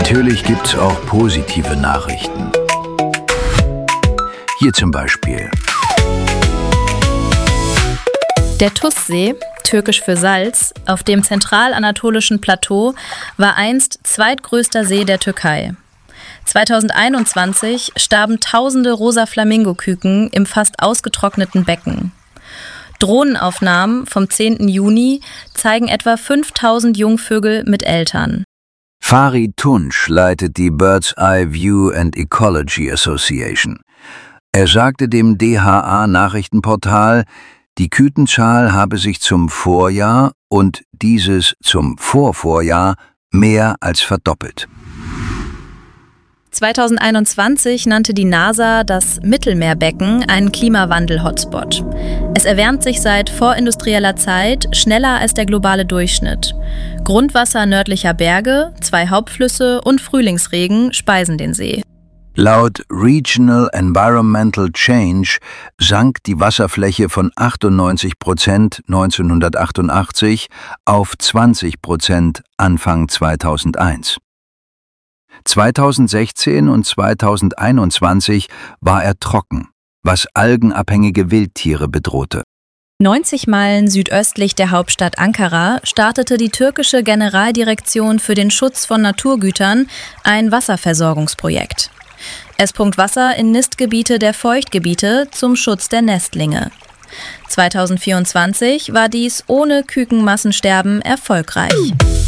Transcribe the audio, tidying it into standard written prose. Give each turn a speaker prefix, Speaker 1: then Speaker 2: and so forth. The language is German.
Speaker 1: Natürlich gibt's auch positive Nachrichten. Hier zum Beispiel.
Speaker 2: Der Tussee, türkisch für Salz, auf dem zentralanatolischen Plateau war einst zweitgrößter See der Türkei. 2021 starben tausende rosa Flamingoküken im fast ausgetrockneten Becken. Drohnenaufnahmen vom 10. Juni zeigen etwa 5000 Jungvögel mit Eltern.
Speaker 1: Farid Tunç leitet die Bird's Eye View and Ecology Association. Er sagte dem DHA-Nachrichtenportal, die Kükenzahl habe sich zum Vorjahr und dieses zum Vorvorjahr mehr als verdoppelt.
Speaker 2: 2021 nannte die NASA das Mittelmeerbecken einen Klimawandel-Hotspot. Es erwärmt sich seit vorindustrieller Zeit schneller als der globale Durchschnitt. Grundwasser nördlicher Berge, 2 Hauptflüsse und Frühlingsregen speisen den See.
Speaker 1: Laut Regional Environmental Change sank die Wasserfläche von 98% 1988 auf 20% Anfang 2001. 2016 und 2021 war er trocken, was algenabhängige Wildtiere bedrohte.
Speaker 2: 90 Meilen südöstlich der Hauptstadt Ankara startete die türkische Generaldirektion für den Schutz von Naturgütern ein Wasserversorgungsprojekt. Es pumpt Wasser in Nistgebiete der Feuchtgebiete zum Schutz der Nestlinge. 2024 war dies ohne Kükenmassensterben erfolgreich.